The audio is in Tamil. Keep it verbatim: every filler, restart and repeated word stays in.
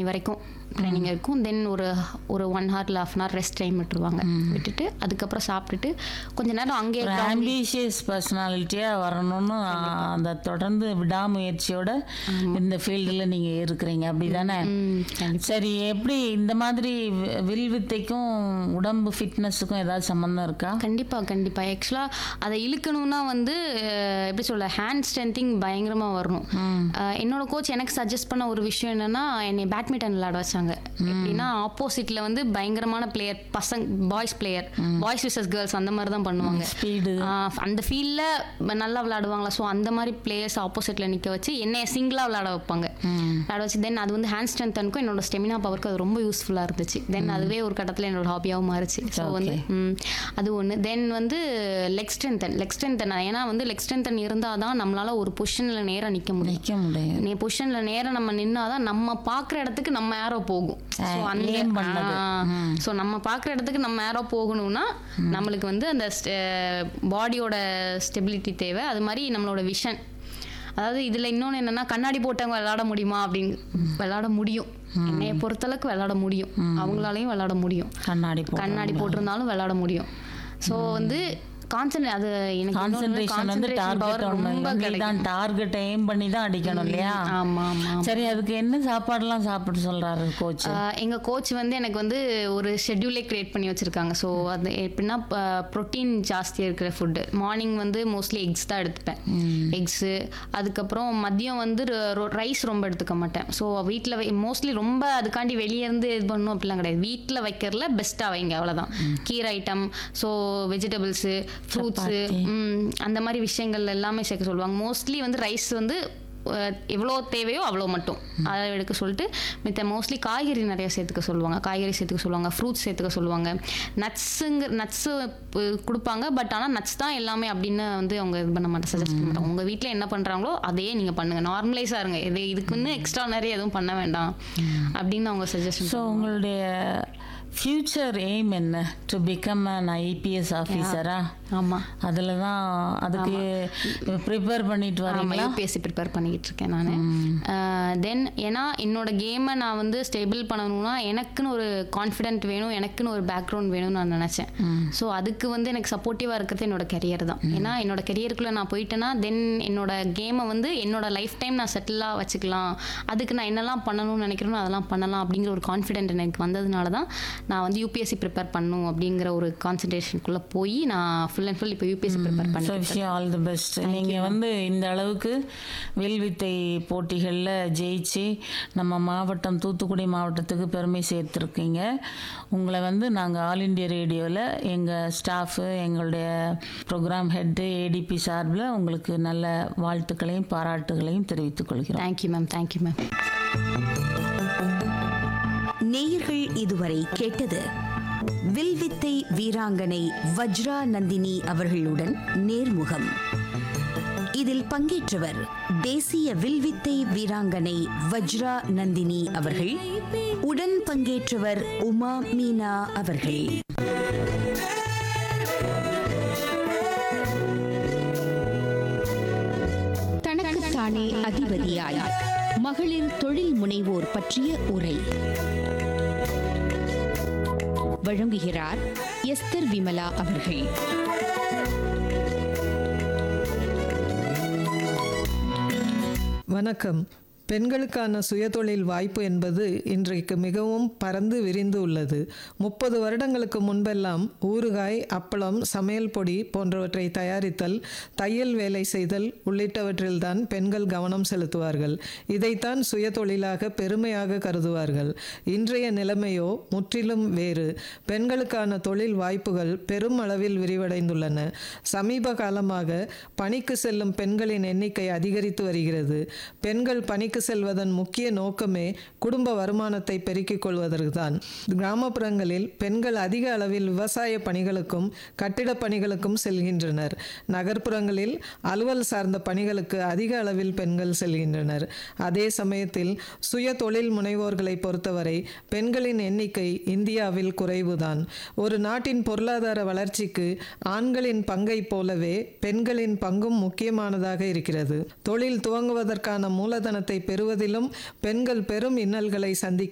மணி வரைக்கும் ட்ரைனிங் இருக்கும். தென் ஒரு ஒரு ஒன் ஹவர் இல்லை half an hour rest time விட்டுருவாங்க. விட்டுட்டு அதுக்கப்புறம் சாப்பிட்டுட்டு கொஞ்ச நேரம் அங்கேயே ஆம்பிஷியஸ் பர்சனாலிட்டியாக வரணும்னு அந்த தொடர்ந்து விடாமுயற்சியோட இந்த ஃபீல்டில் நீங்கள் இருக்கிறீங்க அப்படி தானே? சரி, எப்படி இந்த மாதிரி வில் வித்தைக்கும் உடம்பு ஃபிட்னஸுக்கும் ஏதாவது சம்மந்தம் இருக்கா? கண்டிப்பாக கண்டிப்பாக. ஆக்சுவலாக அதை இழுக்கணும்னா வந்து எப்படி சொல்ல, ஹேண்ட் ஸ்ட்ரென்த்திங் பயங்கரமாக வரணும். என்னோட கோச் எனக்கு சஜஸ்ட் பண்ண ஒரு விஷயம் என்னென்னா, என்னை பேட்மிண்டன் விளையாட வச்சாங்க. எப்படின்னா ஆப்போசிட்ல வந்து பயங்கரமான பிளேயர், பசங்க boys player, boys versus girls அந்த மாதிரி தான் பண்ணுவாங்க. அந்த ஃபீல்டில் நல்லா விளையாடுவாங்களா, ஸோ அந்த மாதிரி பிளேயர்ஸ் ஆப்போசிட்ல நிற்க வச்சு என்னை சிங்கிளாக விளையாட வைப்பாங்க. விளையாட வச்சு தென் அது வந்து ஹேண்ட் ஸ்ட்ரென்த்தனுக்கும் என்னோட ஸ்டெமினா பவருக்கு அது ரொம்ப யூஸ்ஃபுல்லாக இருந்துச்சு. தென் அதுவே ஒரு கட்டத்தில் என்னோட ஹாபியாகவும் மாறிச்சு. ஸோ வந்து அது ஒன்று. தென் வந்து லெக் ஸ்ட்ரென்த்தன் லெக் ஸ்ட்ரென்த்தன் ஏன்னா வந்து லெக் ஸ்ட்ரென்த்தன் இருந்தால் தான் நம்மளால ஒரு பொசிஷனில் நேராக நிற்க முடியும். நிற்க முடியும். நீ பொசிஷனில் நேராக நம்ம நின்னாதான் நம்ம பார்க்குற இடத்துக்கு நம்ம ஏரோ போகும். ஸோ அந்த ஸோ நம்ம பார்க்குற இடத்துக்கு நம்ம ஏரோ போகணும்னா நம்மளுக்கு வந்து அந்த பாடியோட ஸ்டெபிலிட்டி தேவை. அது மாதிரி நம்மளோட விஷன், அதாவது இதில் இன்னொன்று என்னென்னா, கண்ணாடி போட்டவங்க விளையாட முடியுமா அப்படின்னு விளையாட முடியும். என்னைய பொறுத்தளவுக்கு விளையாட முடியும், அவங்களாலையும் விளையாட முடியும். கண்ணாடி கண்ணாடி போட்டிருந்தாலும் விளையாட முடியும். ஸோ வந்து கான்சன்ட்ரே அது எனக்கு கான்சன்ட்ரேஷன் வந்து டார்கெட் ஒன்று தான், டார்கெட் எய்ம் பண்ணி தான் அடிக்கணும் இல்லையா? ஆமாம் ஆமாம். சரி, அதுக்கு என்ன சாப்பாடுலாம் சாப்பிட சொல்கிறாரு கோச்? எங்கள் கோச் வந்து எனக்கு வந்து ஒரு ஷெட்யூலே க்ரியேட் பண்ணி வச்சுருக்காங்க. ஸோ அது எப்படின்னா ப்ரோட்டீன் ஜாஸ்தியாக இருக்கிற ஃபுட்டு. மார்னிங் வந்து மோஸ்ட்லி எக்ஸ் தான் எடுத்துப்பேன், எக்ஸு. அதுக்கப்புறம் மதியம் வந்து ரைஸ் ரொம்ப எடுத்துக்க மாட்டேன். ஸோ வீட்டில் மோஸ்ட்லி ரொம்ப அதுக்காண்டி வெளியே இருந்து இது பண்ணணும் அப்படிலாம் கிடையாது. வீட்டில் வைக்கிறதுல பெஸ்ட்டாக வைங்க, அவ்வளோதான். கீரை ஐட்டம், ஸோ வெஜிடபிள்ஸு, ஃப்ரூட்ஸு, அந்த மாதிரி விஷயங்கள் எல்லாமே சேர்க்க சொல்லுவாங்க. மோஸ்ட்லி வந்து ரைஸ் வந்து எவ்வளோ தேவையோ அவ்வளோ மட்டும் அதை எடுக்க சொல்லிட்டு மித்த மோஸ்ட்லி காய்கறி நிறைய சேர்த்துக்க சொல்லுவாங்க. காய்கறி சேர்த்துக்க சொல்லுவாங்க, ஃப்ரூட்ஸ் சேர்த்துக்க சொல்லுவாங்க. நட்ஸுங்க நட்ஸு கொடுப்பாங்க. பட் ஆனால் நட்ஸ் தான் எல்லாமே அப்படின்னு வந்து அவங்க இது பண்ண மாட்டேன், சஜஸ்ட் பண்ண மாட்டாங்க. உங்கள் வீட்டில் என்ன பண்ணுறாங்களோ அதையே நீங்கள் பண்ணுங்கள், நார்மலைஸாக இருங்க, இது இதுக்கு வந்து எக்ஸ்ட்ரா நிறைய எதுவும் பண்ண வேண்டாம் அப்படின்னு அவங்க சஜஷன். ஸோ உங்களுடைய ஃப்யூச்சர் எய்ம் என்ன? To become an IPS ஆஃபீஸரா? ஆமாம், அதில் தான் அதுக்கு ப்ரிப்பேர் பண்ணிட்டு வரீங்களா? யூபிஎஸ்சி ப்ரிப்பேர் பண்ணிக்கிட்டு இருக்கேன் நான். தென் ஏன்னா என்னோட கேமை நான் வந்து ஸ்டேபிள் பண்ணணும்னா எனக்குன்னு ஒரு கான்ஃபிடென்ட் வேணும், எனக்குன்னு ஒரு பேக்ரவுண்ட் வேணும்னு நான் நினச்சேன். ஸோ அதுக்கு வந்து எனக்கு சப்போர்ட்டிவாக இருக்கிறது என்னோட கெரியர் தான். ஏன்னா என்னோட கெரியருக்குள்ளே நான் போயிட்டேன்னா தென் என்னோட கேமை வந்து என்னோட லைஃப் டைம் நான் செட்டிலாக வச்சுக்கலாம். அதுக்கு நான் என்னெல்லாம் பண்ணணும்னு நினைக்கிறேனோ அதெல்லாம் பண்ணலாம் அப்படிங்கிற ஒரு கான்ஃபிடென்ட் எனக்கு வந்ததுனால தான் நான் வந்து யூபிஎஸ்சி ப்ரிப்பேர் பண்ணணும் அப்படிங்கிற ஒரு கான்சன்ட்ரேஷனுக்குள்ளே போய் நான் ஃபுல் அண்ட் ஃபுல் இப்போ யூபிஎஸ்சி ப்ரிப்பேர் பண்ணேன். All the best. நீங்கள் வந்து இந்த அளவுக்கு வில்வித்தை போட்டிகளில் ஜெயிச்சு நம்ம மாவட்டம் தூத்துக்குடி மாவட்டத்துக்கு பெருமை சேர்த்துருக்கீங்க. உங்களை வந்து நாங்கள் ஆல் இண்டியா ரேடியோவில் எங்கள் ஸ்டாஃபு, எங்களுடைய ப்ரோக்ராம் ஹெட்டு, ஏடிபி சார்பில் உங்களுக்கு நல்ல வாழ்த்துக்களையும் பாராட்டுகளையும் தெரிவித்துக் கொள்கிறோம். Thank you ma'am. Thank you ma'am. நேயர்கள் இதுவரை கேட்டது வில்வித்தை வீராங்கனை வஜ்ரா நந்தினி அவர்களுடன் நேர்முகம். இதில் பங்கேற்றவர் தேசிய வில்வித்தை வீராங்கனை வஜ்ரா நந்தினி அவர்கள். உடன் பங்கேற்றவர் உமா மீனா அவர்கள். தனக்குத்தானே அதிபதியாய் மகளிர் தொழில் முனைவோர் பற்றிய உரை வழங்குகிறார் எஸ்தர் விமலா அவர்கள். வணக்கம். பெண்களுக்கான சுயதொழில் வாய்ப்பு என்பது இன்றைக்கு மிகவும் பரந்து விரிந்து உள்ளது. முப்பது வருடங்களுக்கு முன்பெல்லாம் ஊறுகாய், அப்பளம், சமையல் பொடி போன்றவற்றை தயாரித்தல், தையல் வேலை செய்தல் உள்ளிட்டவற்றில்தான் பெண்கள் கவனம் செலுத்துவார்கள். இதைத்தான் சுயதொழிலாக பெருமையாக கருதுவார்கள். இன்றைய நிலைமையோ முற்றிலும் வேறு. பெண்களுக்கான தொழில் வாய்ப்புகள் பெரும் அளவில் விரிவடைந்துள்ளன. சமீப காலமாக பணிக்கு செல்லும் பெண்களின் எண்ணிக்கை அதிகரித்து வருகிறது. பெண்கள் பணிக்கு செல்வதன் முக்கிய நோக்கமே குடும்ப வருமானத்தை பெருக்கிக் கொள்வதற்குதான். கிராமப்புறங்களில் பெண்கள் அதிக அளவில் விவசாய பணிகளுக்கும் கட்டிட பணிகளுக்கும் செல்கின்றனர். நகர்ப்புறங்களில் அலுவல் சார்ந்த பணிகளுக்கு அதிக அளவில் பெண்கள் செல்கின்றனர். அதே சமயத்தில் சுய தொழில் முனைவோர்களை பொறுத்தவரை பெண்களின் எண்ணிக்கை இந்தியாவில் குறைவுதான். ஒரு நாட்டின் பொருளாதார வளர்ச்சிக்கு ஆண்களின் பங்கை போலவே பெண்களின் பங்கும் முக்கியமானதாக இருக்கிறது. தொழில் துவங்குவதற்கான மூலதனத்தை பெறுவதிலும் பெண்கள் பெரும் இன்னல்களை சந்திக்க